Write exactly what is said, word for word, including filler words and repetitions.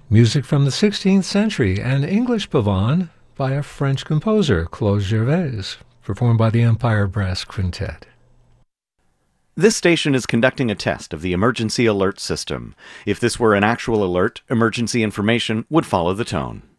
Music from the sixteenth century, an English pavane by a French composer, Claude Gervais, performed by the Empire Brass Quintet. This station is conducting a test of the emergency alert system. If this were an actual alert, emergency information would follow the tone.